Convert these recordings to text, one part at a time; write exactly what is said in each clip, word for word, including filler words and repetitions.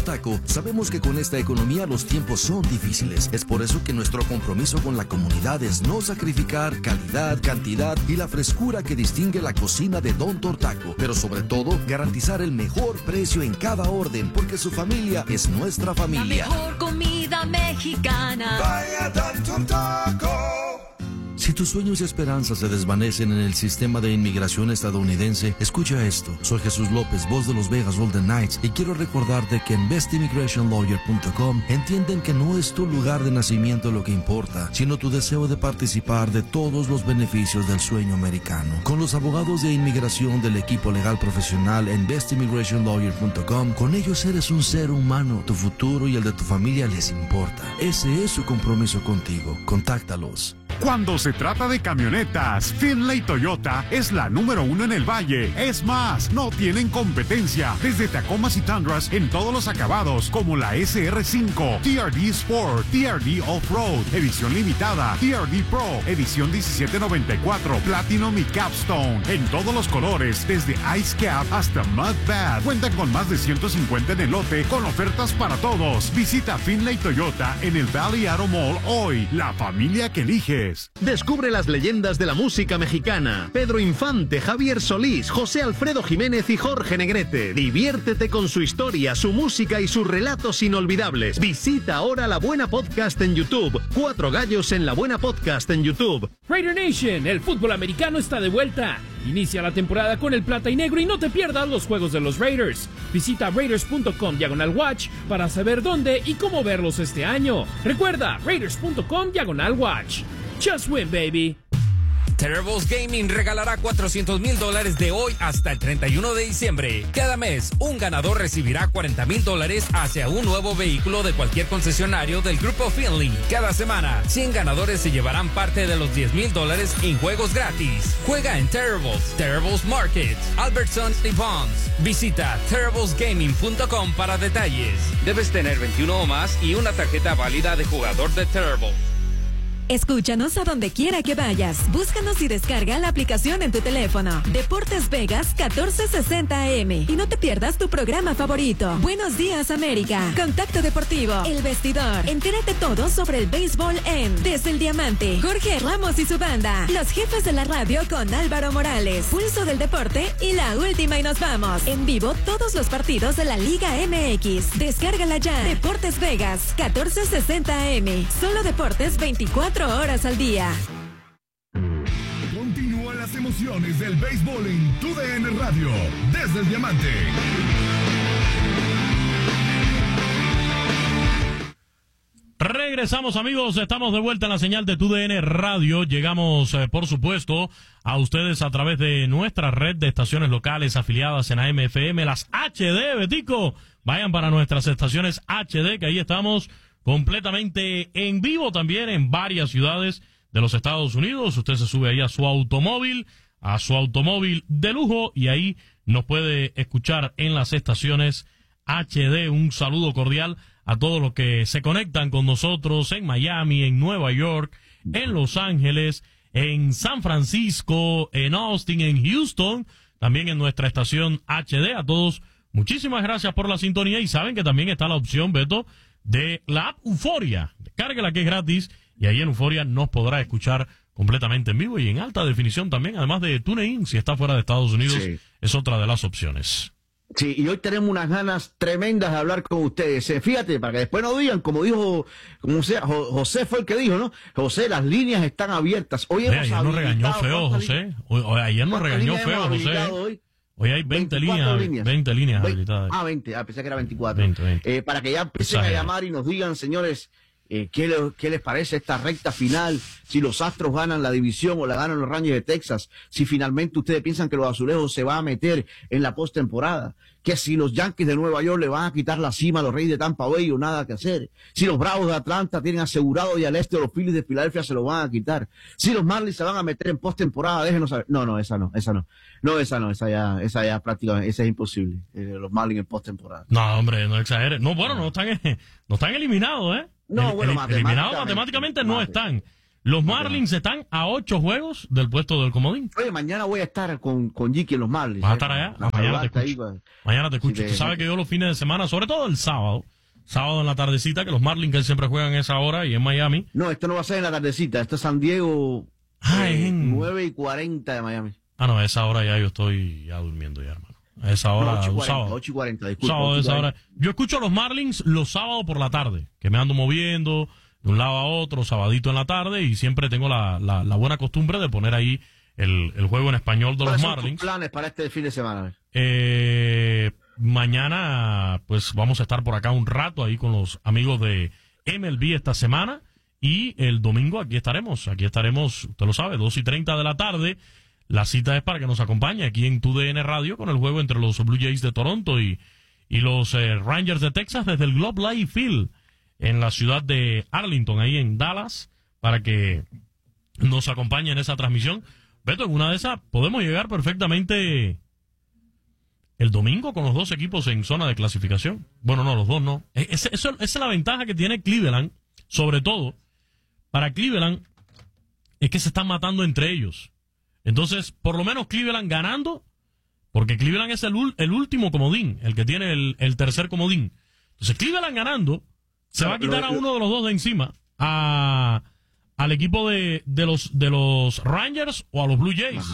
Taco sabemos que con esta economía los tiempos son difíciles. Es por eso que nuestro compromiso con la comunidad es no sacrificar calidad, cantidad y la frescura que distingue la cocina de Don Tortaco, pero sobre todo garantizar el mejor precio en cada orden, porque su familia es nuestra familia. La mejor comida mexicana. Vaya Don Tortaco. Si tus sueños y esperanzas se desvanecen en el sistema de inmigración estadounidense, escucha esto. Soy Jesús López, voz de los Vegas Golden Knights, y quiero recordarte que en best immigration lawyer punto com entienden que no es tu lugar de nacimiento lo que importa, sino tu deseo de participar de todos los beneficios del sueño americano. Con los abogados de inmigración del equipo legal profesional en best immigration lawyer punto com, con ellos eres un ser humano. Tu futuro y el de tu familia les importa. Ese es su compromiso contigo. Contáctalos. Cuando se trata de camionetas, Finlay Toyota es la número uno en el valle. Es más, no tienen competencia. Desde Tacomas y Tundras en todos los acabados, como la S R cinco, T R D Sport, T R D Off-Road, edición limitada, T R D Pro, edición diecisiete noventa y cuatro, Platinum y Capstone, en todos los colores, desde Ice Cap hasta Mud Bad. Cuentan con más de ciento cincuenta en el lote, con ofertas para todos. Visita Finlay Toyota en el Valley Auto Mall hoy. La familia que elige. Descubre las leyendas de la música mexicana. Pedro Infante, Javier Solís, José Alfredo Jiménez y Jorge Negrete. Diviértete con su historia, su música y sus relatos inolvidables. Visita ahora La Buena Podcast en YouTube. Cuatro gallos en La Buena Podcast en YouTube. Raider Nation, el fútbol americano está de vuelta. Inicia la temporada con el plata y negro y no te pierdas los juegos de los Raiders. Visita raiders punto com diagonal watch para saber dónde y cómo verlos este año. Recuerda, raiders punto com diagonal watch. Just win, baby. Terribles Gaming regalará cuatrocientos mil dólares de hoy hasta el treinta y uno de diciembre. Cada mes, un ganador recibirá cuarenta mil dólares hacia un nuevo vehículo de cualquier concesionario del Grupo Finley. Cada semana, cien ganadores se llevarán parte de los diez mil dólares en juegos gratis. Juega en Terribles, Terribles Market, Albertsons y Bonds. Visita terribles gaming punto com para detalles. Debes tener veintiuno o más y una tarjeta válida de jugador de Terribles. Escúchanos a donde quiera que vayas. Búscanos y descarga la aplicación en tu teléfono. Deportes Vegas catorce sesenta A M. Y no te pierdas tu programa favorito. Buenos días, América. Contacto Deportivo. El Vestidor. Entérate todo sobre el béisbol en Desde el Diamante. Jorge Ramos y su banda. Los jefes de la radio con Álvaro Morales. Pulso del Deporte y la última y nos vamos. En vivo todos los partidos de la Liga M X. Descárgala ya. Deportes Vegas catorce sesenta A M. Solo deportes veinticuatro horas al día. Continúan las emociones del béisbol en tu D N Radio, desde el Diamante. Regresamos, amigos, estamos de vuelta en la señal de tu D N Radio. Llegamos, eh, por supuesto, a ustedes a través de nuestra red de estaciones locales afiliadas en A M F M, las H D, Betico. Vayan para nuestras estaciones H D, que ahí estamos completamente en vivo también en varias ciudades de los Estados Unidos. Usted se sube ahí a su automóvil, a su automóvil de lujo, y ahí nos puede escuchar en las estaciones H D. Un saludo cordial a todos los que se conectan con nosotros en Miami, en Nueva York, en Los Ángeles, en San Francisco, en Austin, en Houston, también en nuestra estación H D. A todos, muchísimas gracias por la sintonía, y saben que también está la opción, Beto, de la app Euforia. Descárguela, que es gratis, y ahí en Euforia nos podrá escuchar completamente en vivo y en alta definición también, además de TuneIn, si está fuera de Estados Unidos, sí. Es otra de las opciones. Sí, y hoy tenemos unas ganas tremendas de hablar con ustedes. Eh, fíjate, para que después no digan, como dijo, como sea, jo, José fue el que dijo, ¿no? José, las líneas están abiertas. Hoy hemos ayer nos regañó feo, José. Hoy, hoy, ayer nos regañó feo, José. Hoy? Hoy hay veinte líneas, líneas, veinte líneas habilitadas. Ah, veinte, ah, pensé que era veinticuatro. veinte, veinte. Eh, para que ya empiecen a llamar y nos digan, señores, eh, ¿qué, le, ¿qué les parece esta recta final? Si los Astros ganan la división o la ganan los Rangers de Texas, si finalmente ustedes piensan que los Azulejos se van a meter en la postemporada, que si los Yankees de Nueva York le van a quitar la cima a los Reyes de Tampa Bay o nada que hacer, si los Bravos de Atlanta tienen asegurado y al este los Phillies de Filadelfia se lo van a quitar, si los Marlins se van a meter en postemporada, déjenos saber. No, no, esa no, esa no. No, esa no, esa ya, esa ya prácticamente, esa es imposible, eh, los Marlins en postemporada. No, hombre, no exageres. No, bueno, no están, no están eliminados, ¿eh? No, el, bueno, el, matemáticamente, eliminados matemáticamente no están. Los Marlins están a ocho juegos del puesto del comodín. Oye, mañana voy a estar con, con Jiki en los Marlins. ¿Vas a eh, estar allá? la Mañana te escucho. ahí, pues. Mañana te escucho. Sí, de- Tú sabes que yo los fines de semana, sobre todo el sábado, sábado en la tardecita, que los Marlins que siempre juegan a esa hora y en Miami. No, esto no va a ser en la tardecita, esto es San Diego, Ah, eh, es en... nueve y cuarenta de Miami. Ah, no, a esa hora ya yo estoy ya durmiendo ya, hermano. A esa hora, No, ocho y un cuarenta, sábado. ocho y cuarenta, Un disculpa. sábado ocho de y esa cuarenta. hora. Yo escucho a los Marlins los sábados por la tarde, que me ando moviendo de un lado a otro, sabadito en la tarde, y siempre tengo la, la, la buena costumbre de poner ahí el, el juego en español de los ¿Cuáles son tus Marlins. planes para este fin de semana? Eh, mañana, pues vamos a estar por acá un rato ahí con los amigos de M L B esta semana. Y el domingo aquí estaremos. Aquí estaremos, usted lo sabe, dos y treinta de la tarde. La cita es para que nos acompañe aquí en tu D N Radio con el juego entre los Blue Jays de Toronto y, y los eh, Rangers de Texas desde el Globe Life Field en la ciudad de Arlington, ahí en Dallas, para que nos acompañe en esa transmisión. Beto, en una de esas podemos llegar perfectamente el domingo con los dos equipos en zona de clasificación. Bueno, no, los dos no. Esa, eso, esa es la ventaja que tiene Cleveland, sobre todo para Cleveland, es que se están matando entre ellos. Entonces, por lo menos Cleveland ganando, porque Cleveland es el, el último comodín, el que tiene el, el tercer comodín. Entonces, Cleveland ganando, se va a quitar a uno de los dos de encima, a, al equipo de, de, los, de los Rangers o a los Blue Jays,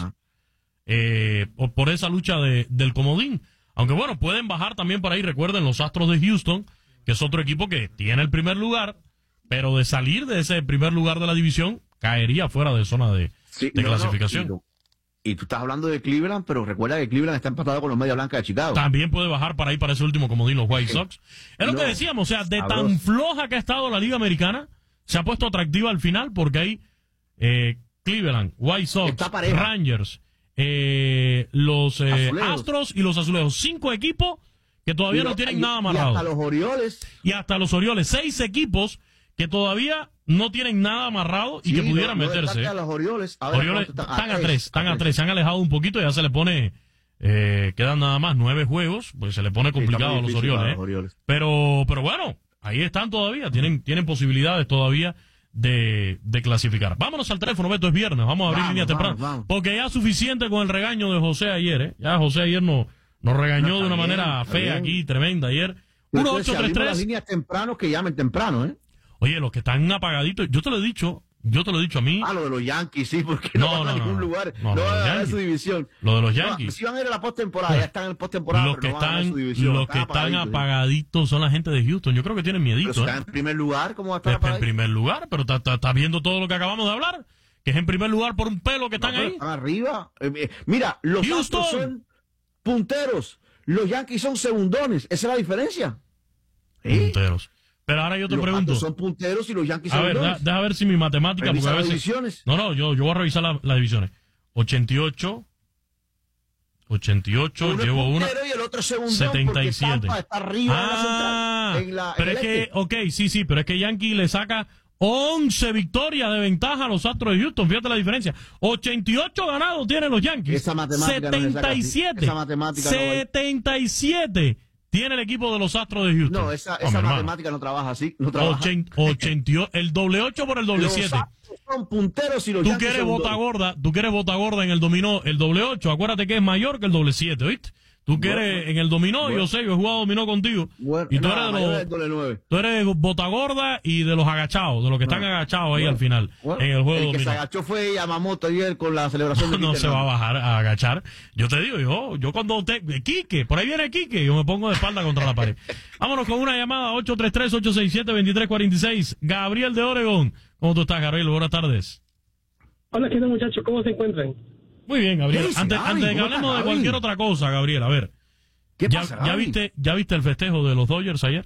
eh, por, por esa lucha de, del comodín. Aunque bueno, pueden bajar también por ahí, recuerden, los Astros de Houston, que es otro equipo que tiene el primer lugar, pero de salir de ese primer lugar de la división, caería fuera de zona de, Sí, de no, no, clasificación. y, no. Y tú estás hablando de Cleveland, pero recuerda que Cleveland está empatado con los Media Blanca de Chicago. También puede bajar para ahí para ese último comodín los White Sox. Es lo No, que decíamos, o sea, de sabroso. tan floja que ha estado la Liga Americana, se ha puesto atractiva al final porque hay eh, Cleveland, White Sox, Está pareja. Rangers, eh, los eh, Azulejos. Astros y los Azulejos. Cinco equipos que todavía Y no lo- tienen y- nada Y amarrado. hasta los Orioles. Y hasta los Orioles. Seis equipos que todavía no tienen nada amarrado y Sí, que pudieran no- no meterse. destaque a los Orioles. A ver, Orioles ¿cuánto están a tres, están a tres, se han alejado un poquito, ya se le pone, eh, quedan nada más nueve juegos, pues se le pone Sí, está complicado muy a los difícil para Orioles, los ¿eh? Orioles. Pero, pero bueno, ahí están todavía, tienen, tienen posibilidades todavía de, de clasificar. Vámonos al teléfono, Beto, es viernes, vamos a abrir Vamos, líneas vamos, temprano, vamos. porque ya es suficiente con el regaño de José ayer, ¿eh? Ya José ayer no, nos regañó No, de una está bien, manera está fea bien. aquí, tremenda ayer. Pero uno entonces, ocho si tres abrimos las tres. líneas temprano, que llamen temprano, ¿eh? Oye, los que están apagaditos, yo te lo he dicho, yo te lo he dicho a mí. Ah, lo de los Yankees, sí, porque No, no, van no, a no, ningún no. lugar. No, No, lo de van los a ganar Yankees. su división. Lo de los No, Yankees. si van a ir a la postemporada, ya están en el postemporada, Los pero que no van a ganar están, su división. los que están apagaditos, ¿eh? apagaditos son la gente de Houston. Yo creo que tienen Pero miedito, si ¿eh? están en primer lugar, ¿cómo va a estar En apagadito? primer lugar, pero estás viendo todo lo que acabamos de hablar, que es en primer lugar por un pelo que No, están pero ahí. están arriba. Eh, eh, mira, los Houston. Astros son punteros. Los Yankees son segundones. Esa es la diferencia. ¿Sí? Punteros. Pero ahora yo te Los pregunto, Astros son punteros y los Yankees a ver, segundones. da- deja ver si mi matemática, porque Revisa a las veces... divisiones. No, no, yo, yo voy a revisar la- las divisiones. ochenta y ocho, ochenta y ocho, Uno es llevo una... puntero y el otro es segundón, setenta y porque siete. Tampa está arriba Ah, en la central. En la, pero en es el que, este. ok, sí, sí, pero es que Yankee le saca once victorias de ventaja a los Astros de Houston, fíjate la diferencia. ochenta y ocho ganados tienen los Yankees. Esa matemática no le saca así. setenta y siete. Esa matemática no va. setenta y siete tiene el equipo de los Astros de Houston. No, esa, Hombre, esa hermano. matemática no trabaja así. No trabaja. Ochen- ochenta y ocho, el doble ocho por el doble Los siete. Astros son punteros y los Tú Yankees quieres bota segundones. gorda, tú quieres bota gorda en el dominó, el doble ocho, acuérdate que es mayor que el doble siete, ¿oíste? Tú quieres Bueno, en el dominó, bueno. yo sé, yo he jugado dominó contigo. Bueno, y tú no, eres de mayor los, es doble nueve. tú eres bota gorda y de los agachados, de los que están Bueno, agachados ahí bueno, al final, bueno, en el juego el que dominó. se agachó fue Yamamoto ayer con la celebración de No Quique se va a Hernández. bajar a agachar. Yo te digo, yo, yo cuando te, Quique, por ahí viene Quique, yo me pongo de espalda contra la pared. Vámonos con una llamada, ocho tres tres, ocho seis siete, dos tres cuatro seis. Gabriel de Oregón. ¿Cómo tú estás, Gabriel? Buenas tardes. Hola, ¿qué tal, muchachos? ¿Cómo se encuentran? Muy bien, Gabriel. ¿Qué dice, Antes, Gaby? antes de que ¿Cómo estás, hablemos de Gaby? cualquier otra cosa, Gabriel, a ver. ¿Qué ¿Ya, pasa, ya Gaby? viste, ¿Ya viste el festejo de los Dodgers ayer?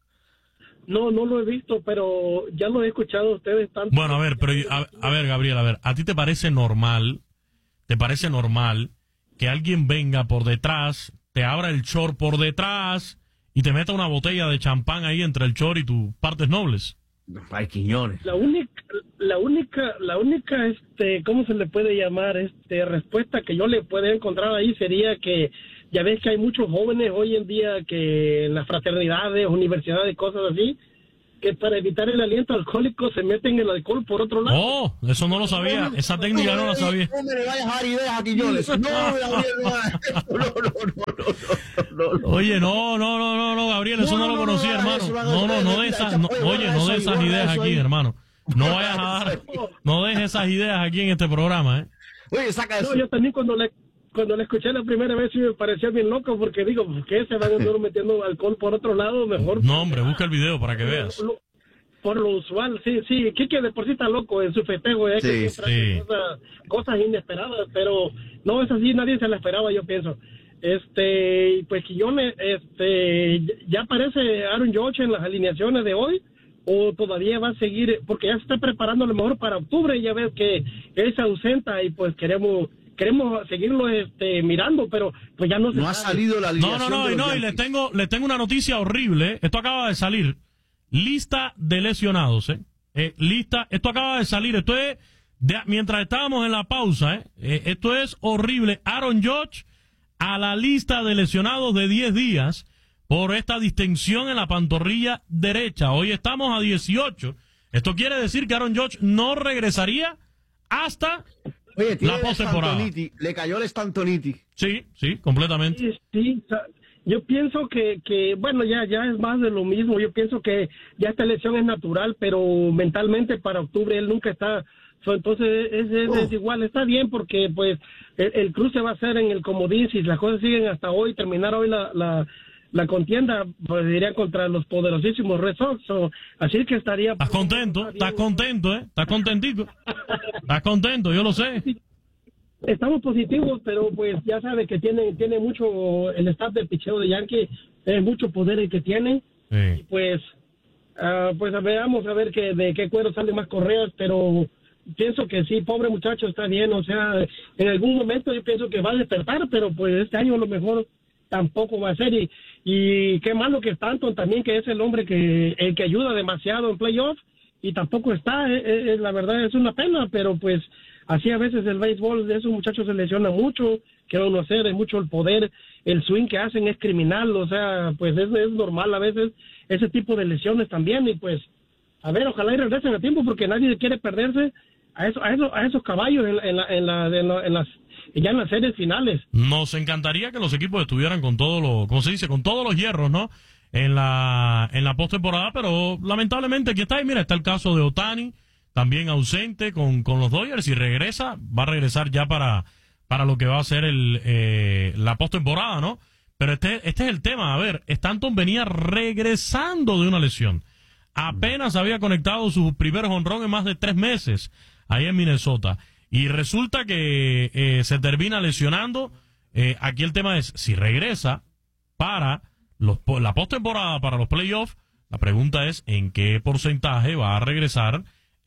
No, no lo he visto, pero ya lo he escuchado a ustedes tanto. Bueno, a ver, pero a, a ver, Gabriel, a ver, ¿a ti te parece normal, te parece normal que alguien venga por detrás, te abra el short por detrás y te meta una botella de champán ahí entre el short y tus partes nobles? Ay, Quiñones. La única, la única, la única, este, ¿cómo se le puede llamar? Este, respuesta que yo le puedo encontrar ahí sería que ya ves que hay muchos jóvenes hoy en día que en las fraternidades, universidades, cosas así, que para evitar el aliento alcohólico se meten el alcohol por otro lado. Oh, eso no lo sabía, esa técnica no la sabía. No me le vayas a dar ideas a Quiñones. No, Gabriel, no, no, no, no. Oye, no, no, no, no, no, Gabriel, eso no, no lo conocía, hermano. No, no, no de esas, no, oye, no de esas ideas aquí, hermano. No vayas a dar, no dejes esas ideas aquí en este programa, ¿eh? Oye, saca eso. No, yo también cuando le cuando le escuché la primera vez sí me parecía bien loco, porque digo, ¿por qué se van a andar metiendo alcohol por otro lado? Mejor. No, hombre, busca el video para que veas. Por lo usual, sí, sí, Quique de por sí está loco en su festejo, ¿eh? Sí, que sí. Cosas, cosas inesperadas, pero no es así, nadie se la esperaba, yo pienso. Este, pues Quiñones, este, ya aparece Aaron Judge en las alineaciones de hoy, o todavía va a seguir, porque ya se está preparando a lo mejor para octubre, ya ves que él se ausenta y pues queremos queremos seguirlo este mirando, pero pues ya no se no ha salido la alineación. No, no, no, y no, y les tengo, les tengo una noticia horrible. Esto acaba de salir. Lista de lesionados, ¿eh? eh lista, esto acaba de salir. Esto es, de, mientras estábamos en la pausa, ¿eh? eh esto es horrible. Aaron Judge a la lista de lesionados de diez días por esta distensión en la pantorrilla derecha. Hoy estamos a dieciocho. Esto quiere decir que Aaron Judge no regresaría hasta Oye, la postemporada. Le cayó el estantonitis. Sí, sí, completamente. Sí, sí, yo pienso que, que, bueno, ya ya es más de lo mismo. Yo pienso que ya esta lesión es natural, pero mentalmente para octubre él nunca está. So, entonces es, es, oh. es igual, está bien porque pues el, el cruce va a ser en el comodín. Si las cosas siguen hasta hoy, terminar hoy la... la la contienda, pues diría, contra los poderosísimos Red Sox, so, así que estaría... ¿Estás contento? ¿Estás contento, eh? ¿Estás contentito? ¿Estás contento? Yo lo sé. Estamos positivos, pero pues ya sabe que tiene tiene mucho, el staff del picheo de Yankee, es mucho poder el que tiene, sí. Y pues, uh, pues veamos a ver que, de qué cuero salen más correas, pero pienso que sí, pobre muchacho, está bien, o sea, en algún momento yo pienso que va a despertar, pero pues este año a lo mejor tampoco va a ser, y, y qué malo que Stanton también, que es el hombre que el que ayuda demasiado en playoffs, y tampoco está, eh, eh, la verdad es una pena, pero pues así a veces el béisbol de esos muchachos se lesiona mucho, que van a hacer, es mucho el poder, el swing que hacen es criminal, o sea, pues es, es normal a veces ese tipo de lesiones también, y pues, a ver, ojalá y regresen a tiempo, porque nadie quiere perderse a, eso, a, eso, a esos caballos en, en, la, en, la, en, la, en las ya en las series finales. Nos encantaría que los equipos estuvieran con todos los, ¿cómo se dice? Con todos los hierros, ¿no? En la en la postemporada, pero lamentablemente aquí está, y mira, está el caso de Ohtani, también ausente con, con los Dodgers, y regresa, va a regresar ya para, para lo que va a ser el eh, la postemporada, ¿no? Pero este, este es el tema, a ver, Stanton venía regresando de una lesión. Apenas había conectado su primer jonrón en más de tres meses ahí en Minnesota. Y resulta que eh, se termina lesionando. Eh, aquí el tema es, si regresa para los, la postemporada, para los playoffs, la pregunta es, ¿en qué porcentaje va a regresar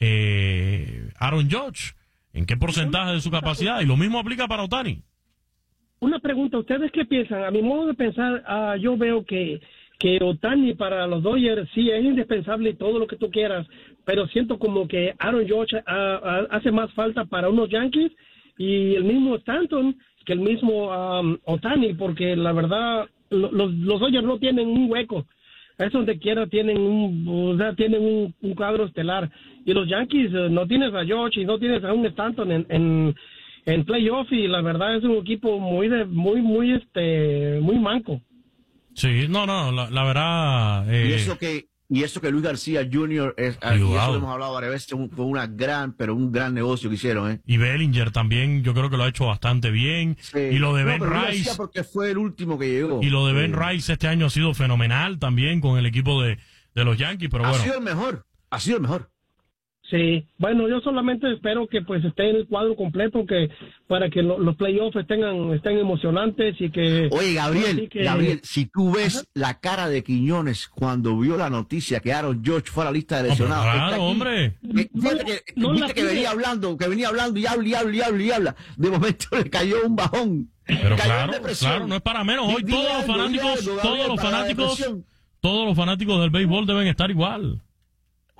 eh, Aaron Judge? ¿En qué porcentaje de su capacidad? Y lo mismo aplica para Ohtani. Una pregunta, ¿ustedes qué piensan? A mi modo de pensar, uh, yo veo que, que Ohtani para los Dodgers sí es indispensable y todo lo que tú quieras, pero siento como que Aaron Judge uh, uh, hace más falta para unos Yankees y el mismo Stanton que el mismo um, Ohtani, porque la verdad lo, los, los Dodgers no tienen un hueco. Es donde quiera tienen un, o sea, tienen un, un cuadro estelar, y los Yankees uh, no tienes a Judge y no tienes a un Stanton en, en en playoff, y la verdad es un equipo muy de muy muy este muy manco. Sí, no, no, la, la verdad. Eh... Y eso que y eso que Luis García junior es, y eso lo hemos hablado varias veces, fue una gran, pero un gran negocio que hicieron, ¿eh? Y Bellinger también, yo creo que lo ha hecho bastante bien. Sí. Y lo de no, Ben pero Rice. García porque fue el último que llegó. Y lo de Ben sí. Rice este año ha sido fenomenal también con el equipo de, de los Yankees, pero ha bueno. Ha sido el mejor, ha sido el mejor. Sí, bueno, yo solamente espero que pues esté en el cuadro completo, que para que lo, los playoffs estén, estén emocionantes y que... Oye, Gabriel, que... Gabriel, si tú ves Ajá. la cara de Quiñones cuando vio la noticia que Aaron Judge fue a la lista de lesionados. Claro, aquí, hombre. Que, fíjate que, no viste que venía hablando, que venía hablando y habla y habla y habla y habla. De momento le cayó un bajón. Pero claro, claro, no es para menos. Hoy todos los fanáticos, todos los fanáticos, todos los fanáticos del béisbol deben estar igual.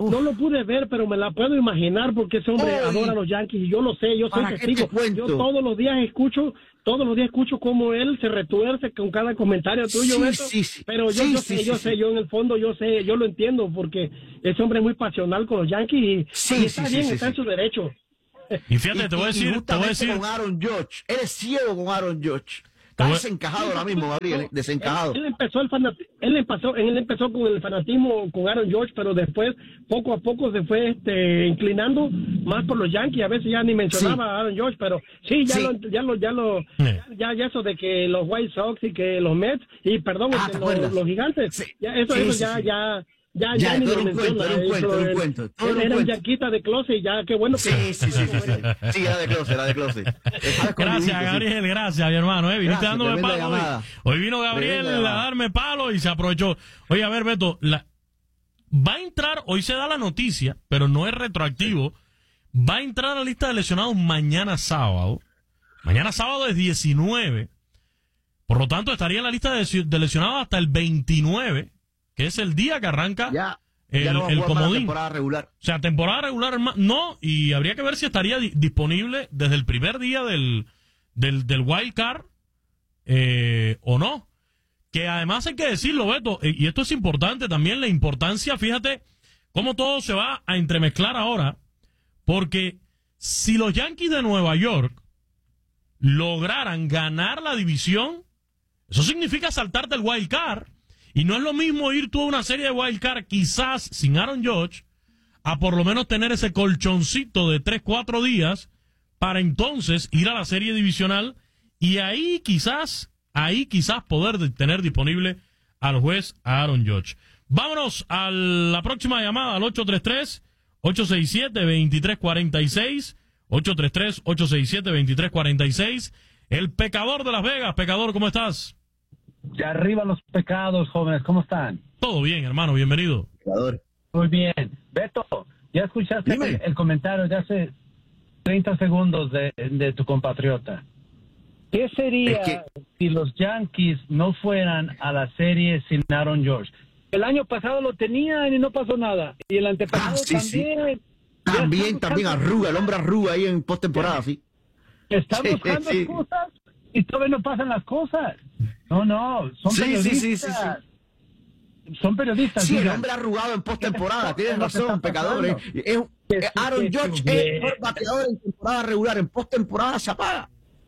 no lo pude ver, pero me la puedo imaginar porque ese hombre Uy. adora a los Yankees y yo lo sé, yo soy ¿Para qué te testigo. cuento? Yo todos los días escucho, todos los días escucho cómo él se retuerce con cada comentario tuyo, Sí, Beto. sí, sí. Pero yo, Sí, yo sí, sé, sí, yo sí. sé, yo en el fondo, yo sé, yo lo entiendo porque ese hombre es muy pasional con los Yankees y, Sí, y está sí, sí, bien, sí, está sí. en su derecho. Y fíjate, te voy a Y- y decir, te voy a justamente decir, con Aaron Judge. Él es ciego con Aaron Judge. Te Está voy- desencajado ahora mismo, Gabriel, desencajado. Él, él empezó el fanati- él empezó, él empezó con el fanatismo con Aaron George, pero después poco a poco se fue este inclinando más por los Yankees. A veces ya ni mencionaba Sí. a Aaron George, pero sí ya Sí. lo ya lo ya lo Eh. ya, ya eso de que los White Sox y que los Mets y perdón Ah, este, ¿te los, acuerdas? los Gigantes, Sí. ya eso Sí, eso sí, ya sí. ya ya Ya, ya ni todo lo era un menciona. cuento, era un Eso, cuento, era un él- cuento, todo él era un era un cuento. yanquita de closet y ya qué bueno que Sí, sí, sí, sí, sí. Sí, era de closet, era de closet. Estaba gracias, escondidito, sí. Gabriel, gracias, mi hermano. Eh, viniste Gracias, dándome tremenda palo hoy. llamada. Hoy vino Gabriel Tremenda a llamada. darme palo y se aprovechó. Oye, a ver, Beto, la... va a entrar, hoy se da la noticia, pero no es retroactivo. Va a entrar a la lista de lesionados mañana sábado. Mañana sábado es diecinueve. Por lo tanto, estaría en la lista de, de lesionados hasta el veintinueve, que es el día que arranca Ya, el, ya no va a el jugar más la comodín. temporada regular. O sea, temporada regular ma- no, y habría que ver si estaría di- disponible desde el primer día del, del, del wild card eh, o no. Que además hay que decirlo, Beto, eh, y esto es importante también, la importancia, fíjate cómo todo se va a entremezclar ahora, porque si los Yankees de Nueva York lograran ganar la división, eso significa saltarte el wild card. Y no es lo mismo ir tú a una serie de wild card quizás sin Aaron Judge a por lo menos tener ese colchoncito de tres, cuatro días para entonces ir a la serie divisional y ahí quizás, ahí quizás poder de- tener disponible al juez Aaron Judge. Vámonos a la próxima llamada al ocho tres tres, ocho seis siete, dos tres cuatro seis, ocho tres tres, ocho seis siete, dos tres cuatro seis. El pecador de Las Vegas. Pecador, ¿cómo estás? De arriba los pecados, jóvenes, ¿cómo están? Todo bien, hermano, bienvenido. Jugador. Muy bien. Beto, ¿ya escuchaste Dime. el, el comentario de hace treinta segundos de, de tu compatriota? ¿Qué sería Es que- si los Yankees no fueran a la serie sin Aaron George? El año pasado lo tenían y no pasó nada. Y el antepasado Ah, sí, sí. también. Ya También, están también buscando- arruga, el hombre arruga ahí en postemporada, sí. Están Sí, buscando sí. excusas y todavía no pasan las cosas. No, no, son Sí, sí, periodistas. sí, sí, sí. Son periodistas. Sí, el digan. hombre arrugado en postemporada, tienes ¿Qué está razón, pecador. pasando? Es, es- Que es sí, Aaron que Judge sí, es bien. mejor bateador en temporada regular, en postemporada se apaga.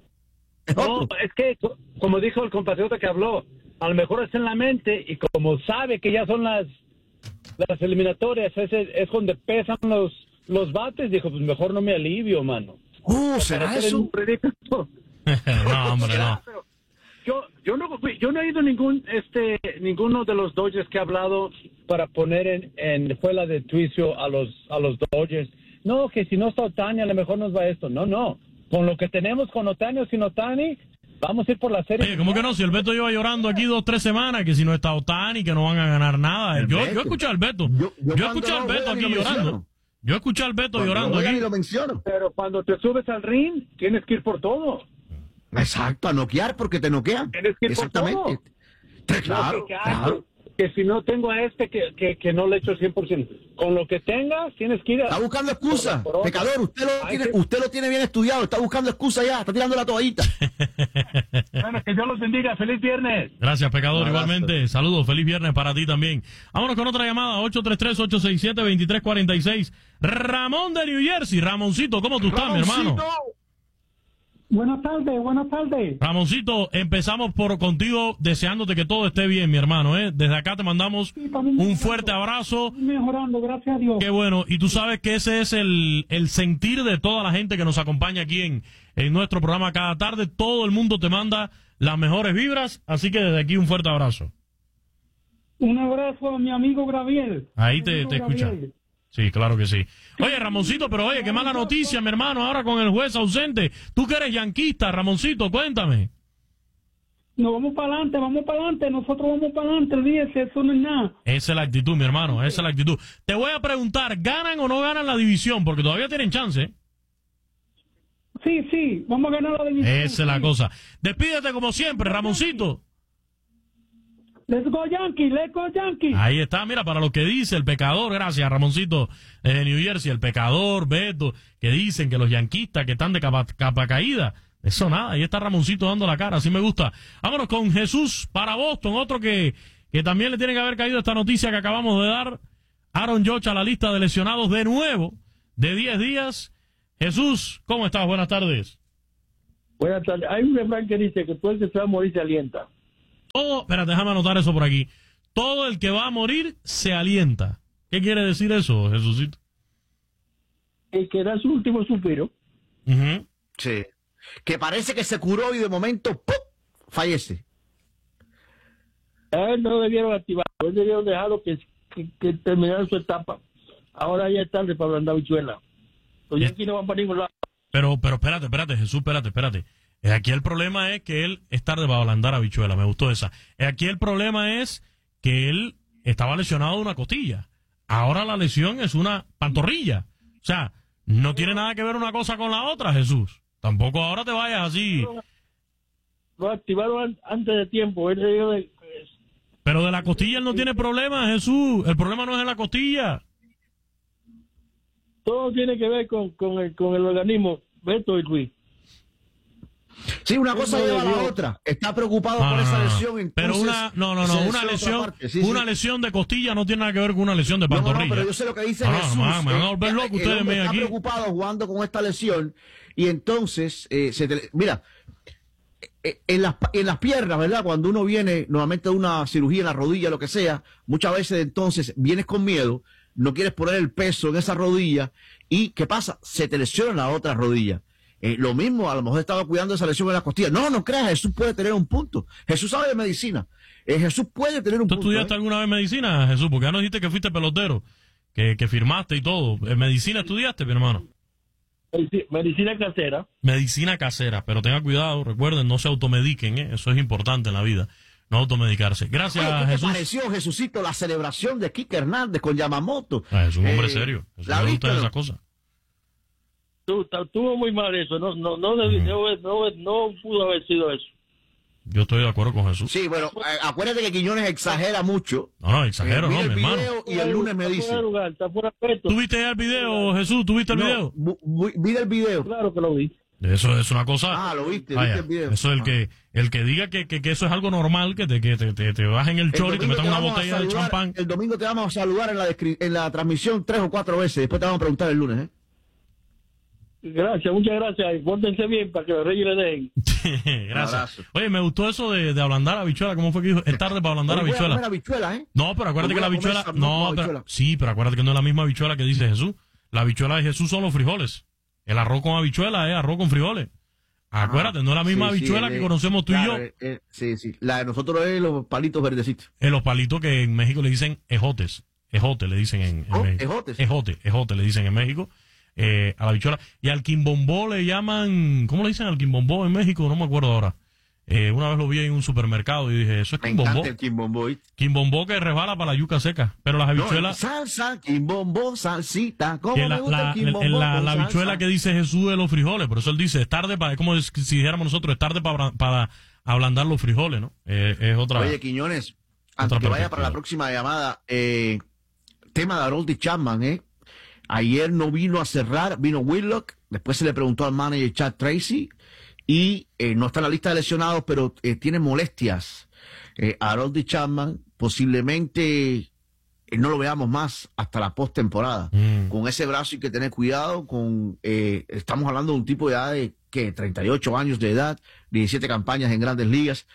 Es No, otro. es que, co- como dijo el compatriota que habló, a lo mejor está en la mente y como sabe que ya son las las eliminatorias, es, es donde pesan los los bates, dijo, pues mejor no me alivio, mano. Uh, ¿será Para hacer eso? un ridículo. no, hombre, no. Pero Yo, yo no fui- yo no he ido ningún este ninguno de los Dodgers que ha hablado para poner en, en fuera de juicio a los a los Dodgers. No, que si no está Otani a lo mejor nos va esto. No, no. Con lo que tenemos con Otani o sin Otani, vamos a ir por la serie. Oye, ¿cómo que no? Si el Beto lleva llorando aquí dos, tres semanas, que si no está Otani, que no van a ganar nada. El Yo, Beto. yo escuché al Beto. Yo- yo Yo, cuando escuché al no Beto juega aquí ni lo llorando. menciono. Yo escuché al Beto Cuando llorando lo juega aquí. ni lo menciono. Pero cuando te subes al ring, tienes que ir por todo. Exacto, a noquear porque te noquean. Tienes que ir por Exactamente. todo. Claro, No, que, que, claro. que si no tengo a este, que, que, que no le echo el cien por ciento. Con lo que tengas, tienes que ir a... Está buscando excusa. por- por otro. Pecador, usted lo, Hay tiene, que- usted lo tiene bien estudiado. Está buscando excusa ya. Está tirando la toallita. Bueno, que Dios los bendiga. ¡Feliz viernes! Gracias, pecador, Un abrazo. igualmente. Saludos, feliz viernes para ti también. Vámonos con otra llamada, ocho tres tres, ocho seis siete, dos tres cuatro seis. Ramón de New Jersey. Ramoncito, ¿cómo tú estás, mi hermano? Buenas tardes, buenas tardes. Ramoncito, empezamos por contigo deseándote que todo esté bien, mi hermano, ¿eh? Desde acá te mandamos un fuerte abrazo. Mejorando, gracias a Dios. Qué bueno, y tú sabes que ese es el, el sentir de toda la gente que nos acompaña aquí en, en nuestro programa cada tarde. Todo el mundo te manda las mejores vibras, así que desde aquí un fuerte abrazo. Un abrazo a mi amigo Gabriel. Ahí te, te escucha. Sí, claro que sí. Oye, Ramoncito, pero oye, qué mala noticia, mi hermano, ahora con el juez ausente. Tú que eres yanquista, Ramoncito, cuéntame. No, vamos para adelante, vamos para adelante. Nosotros vamos para adelante, olvídese, eso no es nada. Esa es la actitud, mi hermano, esa es la actitud. Te voy a preguntar, ¿ganan o no ganan la división? Porque todavía tienen chance, ¿eh? Sí, sí, vamos a ganar la división. Esa es la cosa. Despídete como siempre, Ramoncito. Let's go Yankees, let's go Yankees. Ahí está, mira, para lo que dice el pecador, gracias Ramoncito eh, de New Jersey, el pecador, Beto, que dicen que los yanquistas que están de capa, capa caída, eso nada, ahí está Ramoncito dando la cara, así me gusta. Vámonos con Jesús para Boston, otro que, que también le tiene que haber caído esta noticia que acabamos de dar. Aaron Judge a la lista de lesionados de nuevo, de diez días. Jesús, ¿cómo estás? Buenas tardes. Buenas tardes. Hay un refrán que dice que todo el que se va a morir se alienta. Todo, espérate, déjame anotar eso por aquí. Todo el que va a morir se alienta. ¿Qué quiere decir eso, Jesucito? El que da su último suspiro. Uh-huh. Sí. Que parece que se curó y de momento ¡pum! Fallece. A él no debieron activarlo, él debieron dejarlo que, que, que terminara su etapa. Ahora ya es tarde para ablandar habichuela. Los Yankees no van para ningún lado. Pero, pero espérate, espérate, Jesús, espérate, espérate. Aquí el problema es que él es tarde para ablandar habichuela, me gustó esa. Aquí el problema es que él estaba lesionado de una costilla. Ahora la lesión es una pantorrilla. O sea, no tiene nada que ver una cosa con la otra, Jesús. Tampoco ahora te vayas así. Lo activaron antes de tiempo. Él debió de... Pero de la costilla él no tiene problema, Jesús. El problema no es en la costilla. Todo tiene que ver con, con, el, con el organismo. Beto y Luis. Sí, una cosa lleva a la otra. Está preocupado no, por no, esa no, lesión. Entonces, pero una, no, no, no, una lesión, sí, una sí. lesión de costilla no tiene nada que ver con una lesión de pantorrilla. No, no, pero yo sé lo que dice no, Jesús. No, man, me van a volver loco ustedes me está aquí. Está preocupado jugando con esta lesión y entonces, eh, se te, mira, en las, en las piernas, ¿verdad? Cuando uno viene normalmente de una cirugía en la rodilla, lo que sea, muchas veces entonces vienes con miedo, no quieres poner el peso en esa rodilla y ¿qué pasa? Se te lesiona la otra rodilla. Eh, lo mismo, a lo mejor estaba cuidando esa lesión en la costilla. No, no creas, Jesús puede tener un punto. Jesús sabe de medicina. Eh, Jesús puede tener un ¿Tú punto. ¿Tú estudiaste ¿eh? alguna vez medicina, Jesús? Porque ya nos dijiste que fuiste pelotero, que, que firmaste y todo. ¿En medicina estudiaste, mi hermano? Medicina casera. Medicina casera, pero tengan cuidado, recuerden, no se automediquen, ¿eh? Eso es importante en la vida, no automedicarse. Gracias, Oye, ¿qué Jesús. te pareció, Jesucito, la celebración de Kike Hernández con Yamamoto? Ah, es un hombre eh, serio, eso ¿la me viste, gusta no? esa cosa. Estuvo muy mal eso, no, no, no, debió, Mm. no, no, no pudo haber sido eso. Yo estoy de acuerdo con Jesús. Sí, bueno, eh, acuérdate que Quiñones exagera mucho. No, no, exagero, Eh, no, vi mi el hermano. video y el lunes me dice. ¿Tú viste ya el video, Jesús? ¿Tú viste el No, video? bu- bu- vi el video. Claro que lo vi. Eso es una cosa. Ah, lo viste, Vaya, viste el video. Eso es el Ah. que el que diga que, que, que eso es algo normal, que te, que te, te, te bajen el El chor y te domingo metan te una vamos a botella de saludar- champán. El domingo te vamos a saludar en la, descri- en la transmisión tres o cuatro veces. Después te vamos a preguntar el lunes, ¿eh? Gracias, muchas gracias. Y pórtense bien para que los reyes le den. Gracias. Oye, me gustó eso de, de ablandar habichuela. ¿Cómo fue que dijo? Es tarde para ablandar Hoy voy a habichuela. comer habichuela, ¿eh? No, pero acuérdate Hoy que la voy a comer habichuela. salmón No, con pero, habichuela. sí, pero acuérdate que no es la misma habichuela que dice Jesús. La habichuela de Jesús son los frijoles. El arroz con habichuela es arroz con frijoles. Acuérdate, no es la misma Sí, sí, habichuela el- que conocemos tú claro, y yo. eh, eh, sí, sí. La de nosotros es los palitos verdecitos. En los palitos que en México le dicen ejotes. Ejote le dicen en, en Oh, México. ejotes. Ejote, ejote le dicen en México. Eh, a la habichuela. Y al quimbombó le llaman. ¿Cómo le dicen al quimbombó en México? No me acuerdo ahora. Eh, una vez lo vi en un supermercado y dije, ¿eso es Me quimbombó? encanta el quimbombó. ¿eh? Quimbombó que resbala para la yuca seca. Pero las No, habichuelas. salsa, quimbombó, salsita. ¿Cómo que me la, gusta la, el quimbombó en la, con la habichuela salsa? que dice Jesús de los frijoles. Por eso él dice, es tarde para. Es como si dijéramos nosotros, es tarde para, para ablandar los frijoles, ¿no? Eh, es otra. Oye, Quiñones, antes otra que vaya para la perspectiva. próxima llamada, eh, tema de Harold Chapman, ¿eh? Ayer no vino a cerrar, vino Whitlock, después se le preguntó al manager Chad Tracy y eh, no está en la lista de lesionados, pero eh, tiene molestias. Eh, Harold Chapman posiblemente eh, no lo veamos más hasta la postemporada. Mm. Con ese brazo hay que tener cuidado, con eh, estamos hablando de un tipo de edad de ¿qué? treinta y ocho años de edad, diecisiete campañas en grandes ligas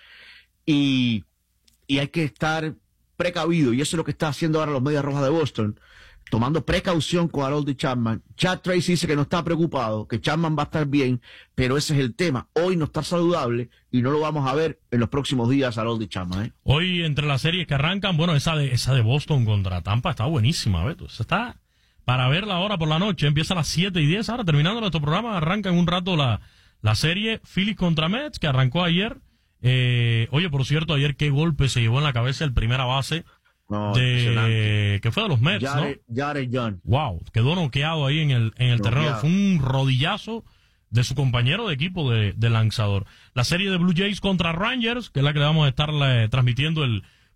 y, y hay que estar precavido y eso es lo que está haciendo ahora los Medias Rojas de Boston, tomando precaución con Harold Chapman. Chad Tracy dice que no está preocupado, que Chapman va a estar bien, pero ese es el tema. Hoy no está saludable y no lo vamos a ver en los próximos días Harold Chapman, ¿eh? Hoy, entre las series que arrancan, bueno, esa de esa de Boston contra Tampa está buenísima, Beto. Esa está para verla ahora por la noche. Empieza a las siete y diez. Ahora, terminando nuestro programa, arranca en un rato la, la serie Phillies contra Mets, que arrancó ayer. Eh, oye, por cierto, ayer qué golpe se llevó en la cabeza el primera base No, de impresionante. que fue de los Mets, Jared, ¿no? Jared Young. Wow, quedó noqueado ahí en el, en el terreno. Noqueado. Fue un rodillazo de su compañero de equipo de, de lanzador. La serie de Blue Jays contra Rangers, que es la que le vamos a estar eh, transmitiendo el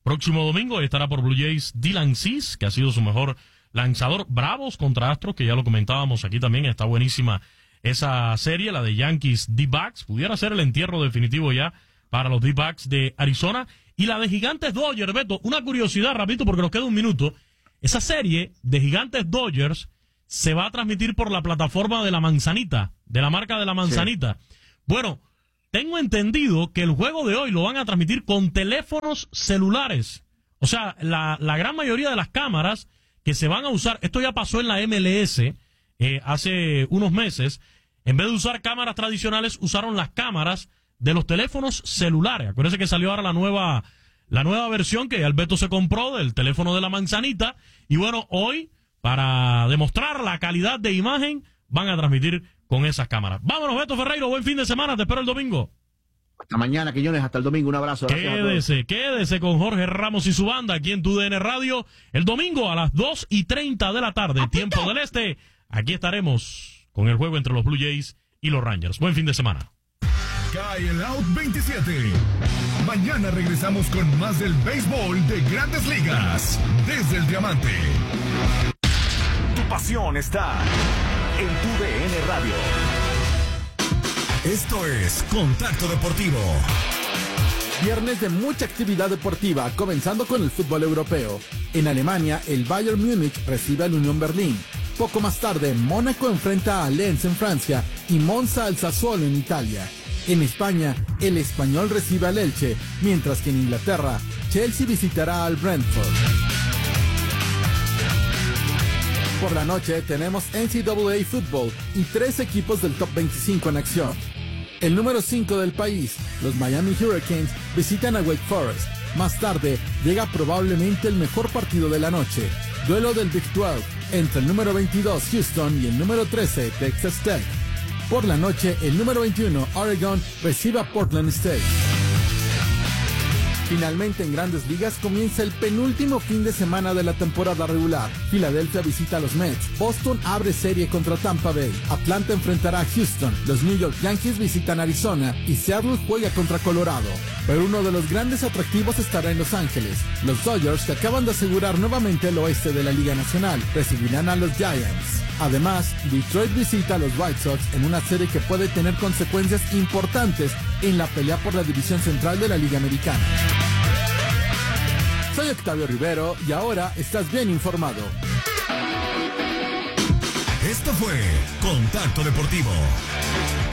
próximo domingo. Ahí estará por Blue Jays Dylan Cease, que ha sido su mejor lanzador. Bravos contra Astros, que ya lo comentábamos aquí también. Está buenísima esa serie, la de Yankees D-Backs. Pudiera ser el entierro definitivo ya para los D-Backs de Arizona. Y la de Gigantes Dodgers, Beto, una curiosidad, rapidito, porque nos queda un minuto. Esa serie de Gigantes Dodgers se va a transmitir por la plataforma de la Manzanita, de la marca de la Manzanita. Sí. Bueno, tengo entendido que el juego de hoy lo van a transmitir con teléfonos celulares. O sea, la, la gran mayoría de las cámaras que se van a usar, esto ya pasó en la M L S eh, hace unos meses, en vez de usar cámaras tradicionales, usaron las cámaras de los teléfonos celulares. Acuérdense que salió ahora la nueva, la nueva versión que Alberto se compró del teléfono de la Manzanita. Y bueno, hoy, para demostrar la calidad de imagen, van a transmitir con esas cámaras. Vámonos, Beto Ferreiro, buen fin de semana, te espero el domingo. Hasta mañana, Quiñones, hasta el domingo, un abrazo. Quédese, quédese con Jorge Ramos y su banda aquí en Tu D N Radio, el domingo a las dos y treinta de la tarde, tiempo del este. Aquí estaremos con el juego entre los Blue Jays y los Rangers. Buen fin de semana. Cae el Out veintisiete. Mañana regresamos con más del béisbol de Grandes Ligas desde el Diamante. Tu pasión está en Tu D N Radio. Esto es Contacto Deportivo. Viernes de mucha actividad deportiva, comenzando con el fútbol europeo. En Alemania, el Bayern Múnich recibe al Unión Berlín. Poco más tarde, Mónaco enfrenta a Lens en Francia y Monza al Sassuolo en Italia. En España, el Español recibe al Elche, mientras que en Inglaterra, Chelsea visitará al Brentford. Por la noche tenemos N C double A Fútbol y tres equipos del top veinticinco en acción. El número cinco del país, los Miami Hurricanes, visitan a Wake Forest. Más tarde, llega probablemente el mejor partido de la noche. Duelo del Big doce entre el número veintidós Houston y el número trece Texas Tech. Por la noche, el número veintiuno, Oregon, recibe a Portland State. Finalmente, en Grandes Ligas comienza el penúltimo fin de semana de la temporada regular. Filadelfia visita a los Mets, Boston abre serie contra Tampa Bay, Atlanta enfrentará a Houston, los New York Yankees visitan Arizona y Seattle juega contra Colorado. Pero uno de los grandes atractivos estará en Los Ángeles. Los Dodgers, que acaban de asegurar nuevamente el oeste de la Liga Nacional, recibirán a los Giants. Además, Detroit visita a los White Sox en una serie que puede tener consecuencias importantes en la pelea por la división central de la Liga Americana. Soy Octavio Rivero y ahora estás bien informado. Esto fue Contacto Deportivo.